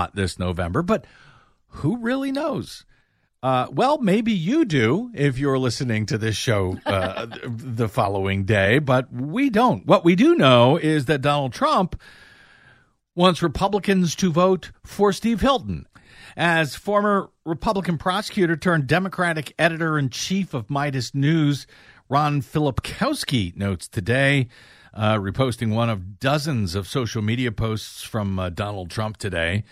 this November, but who really knows? Well, maybe you do if you're listening to this show the following day, but we don't. What we do know is that Donald Trump wants Republicans to vote for Steve Hilton. As former Republican prosecutor turned Democratic editor-in-chief of Midas News, Ron Filipkowski notes today, reposting one of dozens of social media posts from Donald Trump today.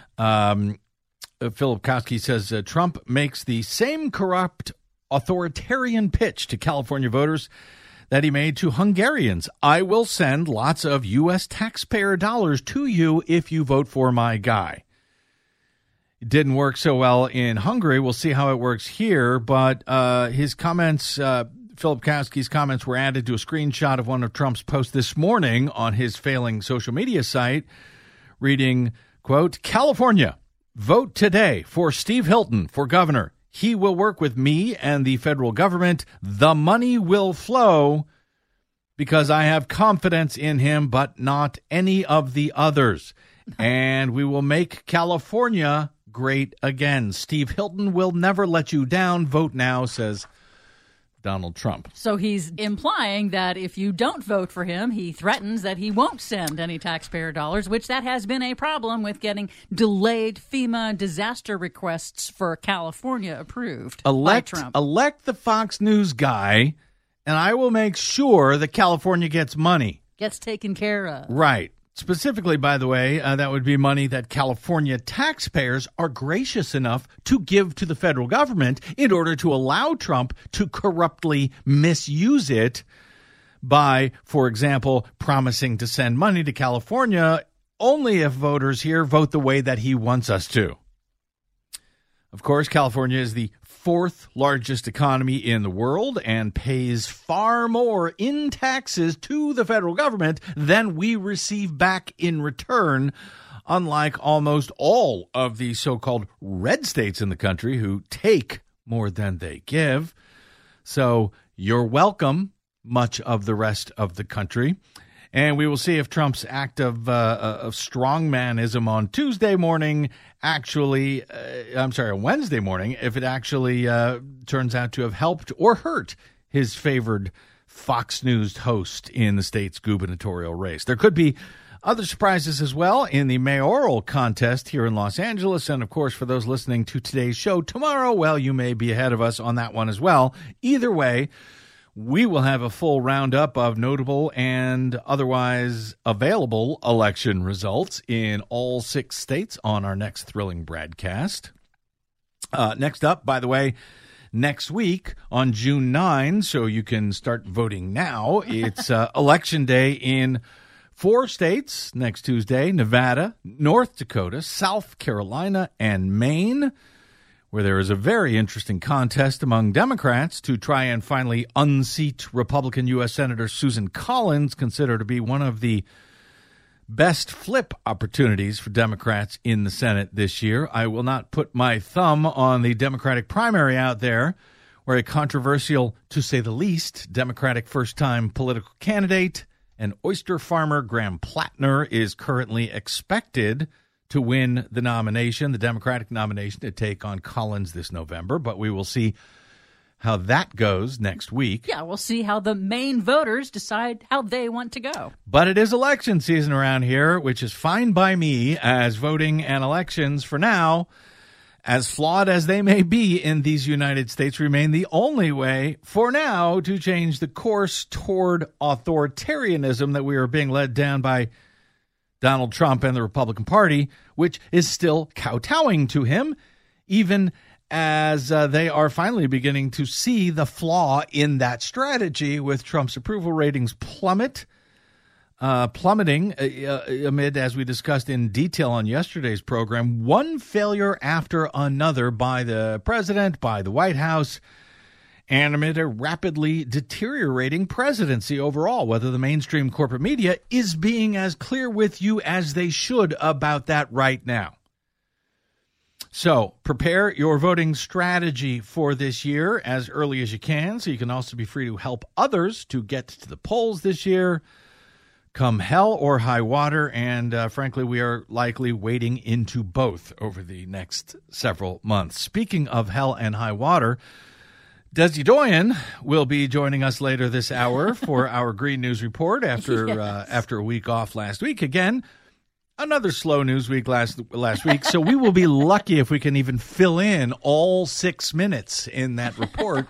Filipkowski says Trump makes the same corrupt authoritarian pitch to California voters that he made to Hungarians. I will send lots of U.S. taxpayer dollars to you if you vote for my guy. It didn't work so well in Hungary. We'll see how it works here. But his comments, Filipkowski's comments, were added to a screenshot of one of Trump's posts this morning on his failing social media site, reading, quote, California, vote today for Steve Hilton for governor. He will work with me and the federal government. The money will flow because I have confidence in him, but not any of the others. And we will make California great again. Steve Hilton will never let you down. Vote now, says Donald Trump. So he's implying that if you don't vote for him, he threatens that he won't send any taxpayer dollars, which that has been a problem with getting delayed FEMA disaster requests for California approved by Trump. Elect the Fox News guy, and I will make sure that California gets money. Gets taken care of. Right. Specifically, by the way, that would be money that California taxpayers are gracious enough to give to the federal government in order to allow Trump to corruptly misuse it by, for example, promising to send money to California only if voters here vote the way that he wants us to. Of course, California is the fourth largest economy in the world and pays far more in taxes to the federal government than we receive back in return, unlike almost all of the so-called red states in the country who take more than they give. So you're welcome, much of the rest of the country. And we will see if Trump's act of strongmanism on Tuesday morning on Wednesday morning, if it actually turns out to have helped or hurt his favored Fox News host in the state's gubernatorial race. There could be other surprises as well in the mayoral contest here in Los Angeles. And, of course, for those listening to today's show tomorrow, well, you may be ahead of us on that one as well. Either way, we will have a full roundup of notable and otherwise available election results in all 6 states on our next thrilling broadcast. Next up, by the way, next week on June 9, so you can start voting now, it's Election Day in 4 states next Tuesday: Nevada, North Dakota, South Carolina, and Maine, where there is a very interesting contest among Democrats to try and finally unseat Republican U.S. Senator Susan Collins, considered to be one of the best flip opportunities for Democrats in the Senate this year. I will not put my thumb on the Democratic primary out there, where a controversial, to say the least, Democratic first-time political candidate and oyster farmer Graham Plattner is currently expected to win the nomination, the Democratic nomination, to take on Collins this November. But we will see how that goes next week. Yeah, we'll see how the Maine voters decide how they want to go. But it is election season around here, which is fine by me, as voting and elections for now, as flawed as they may be in these United States, remain the only way for now to change the course toward authoritarianism that we are being led down by Donald Trump and the Republican Party, which is still kowtowing to him, even as they are finally beginning to see the flaw in that strategy, with Trump's approval ratings plummeting amid, as we discussed in detail on yesterday's program, one failure after another by the president, by the White House, and amid a rapidly deteriorating presidency overall. Whether the mainstream corporate media is being as clear with you as they should about that right now. So prepare your voting strategy for this year as early as you can, so you can also be free to help others to get to the polls this year. come hell or high water, and frankly, we are likely wading into both over the next several months. Speaking of hell and high water, Desi Doyen will be joining us later this hour for our Green News Report after a week off last week. Again, another slow news week last week, so we will be lucky if we can even fill in all 6 minutes in that report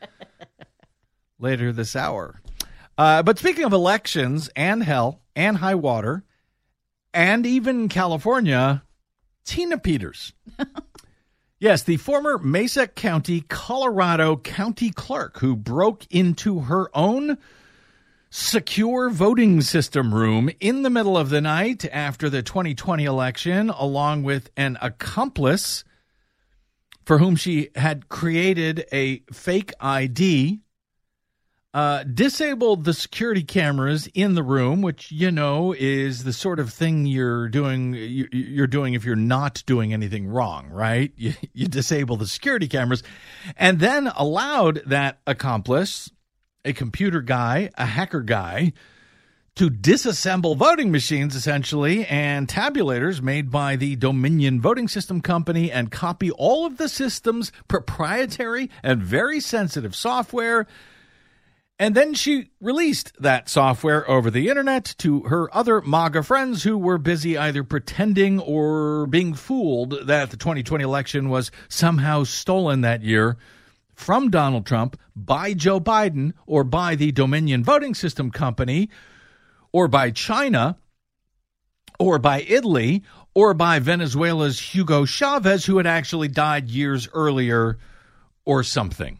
later this hour. But speaking of elections and hell and high water and even California, Tina Peters. Yes, the former Mesa County, Colorado county clerk who broke into her own secure voting system room in the middle of the night after the 2020 election, along with an accomplice for whom she had created a fake ID, disabled the security cameras in the room, which, you know, is the sort of thing you're doing if you're not doing anything wrong, right? You disable the security cameras, and then allowed that accomplice, a computer guy, a hacker guy, to disassemble voting machines, essentially, and tabulators made by the Dominion Voting System Company and copy all of the system's proprietary and very sensitive software. And then she released that software over the internet to her other MAGA friends who were busy either pretending or being fooled that the 2020 election was somehow stolen that year from Donald Trump by Joe Biden or by the Dominion Voting System Company or by China or by Italy or by Venezuela's Hugo Chavez, who had actually died years earlier or something.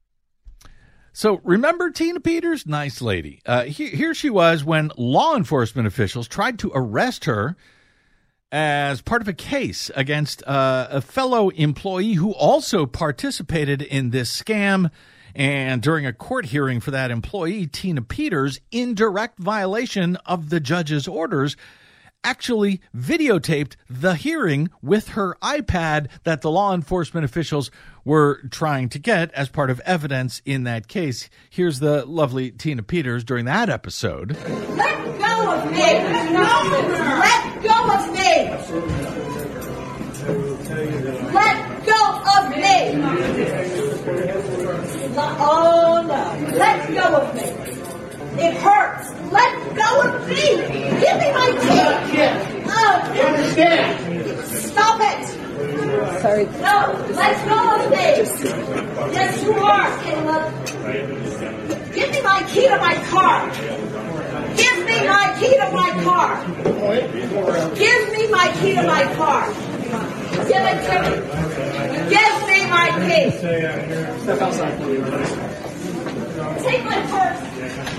So remember Tina Peters? Nice lady. Here she was when law enforcement officials tried to arrest her as part of a case against a fellow employee who also participated in this scam. And during a court hearing for that employee, Tina Peters, in direct violation of the judge's orders, actually videotaped the hearing with her iPad that the law enforcement officials were trying to get as part of evidence in that case. Here's the lovely Tina Peters during that episode. Let go of me! Let go of me! Let go of me! Oh no! Let go of me! It hurts! Let go of me! Give me my key! Oh, stop it! Sorry. No, let go of me! Yes, you are, Caleb. Give me my key to my car! Give me my key to my car! Give me my key to my car! Give it to me! Give me my key! Step outside. Take my purse!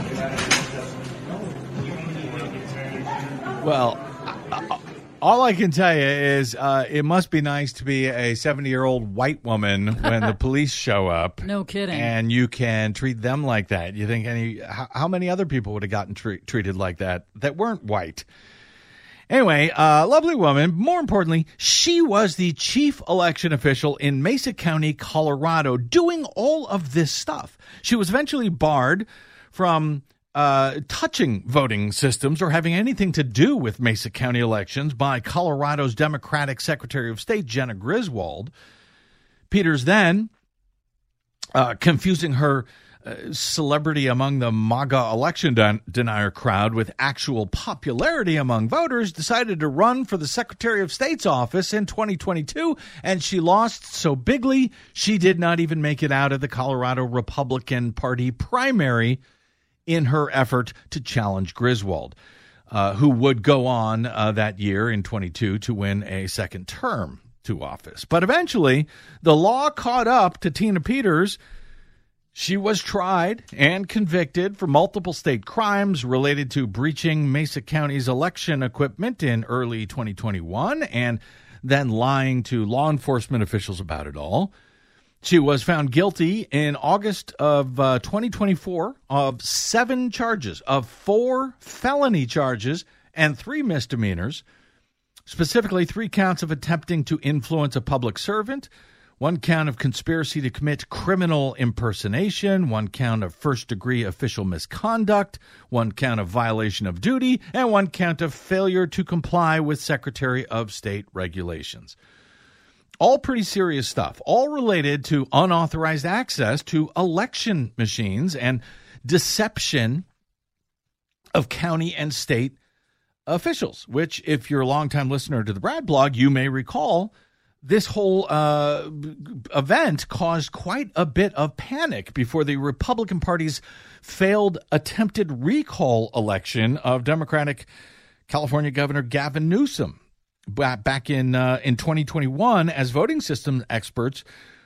Well, all I can tell you is it must be nice to be a 70-year-old white woman when the police show up. No kidding. And you can treat them like that. You think how many other people would have gotten treated like that weren't white? Anyway, lovely woman. More importantly, she was the chief election official in Mesa County, Colorado, doing all of this stuff. She was eventually barred from touching voting systems or having anything to do with Mesa County elections by Colorado's Democratic Secretary of State, Jena Griswold. Peters then, confusing her celebrity among the MAGA election denier crowd with actual popularity among voters, decided to run for the Secretary of State's office in 2022, and she lost so bigly she did not even make it out of the Colorado Republican Party primary in her effort to challenge Griswold, who would go on that year in 22 to win a second term to office. But eventually, the law caught up to Tina Peters. She was tried and convicted for multiple state crimes related to breaching Mesa County's election equipment in early 2021 and then lying to law enforcement officials about it all. She was found guilty in August of 2024 of 7 charges, of 4 felony charges and 3 misdemeanors, specifically 3 counts of attempting to influence a public servant, 1 count of conspiracy to commit criminal impersonation, 1 count of first-degree official misconduct, 1 count of violation of duty, and 1 count of failure to comply with Secretary of State regulations. All pretty serious stuff, all related to unauthorized access to election machines and deception of county and state officials, which, if you're a longtime listener to the Brad blog, you may recall this whole event caused quite a bit of panic before the Republican Party's failed attempted recall election of Democratic California Governor Gavin Newsom back in 2021, as voting system experts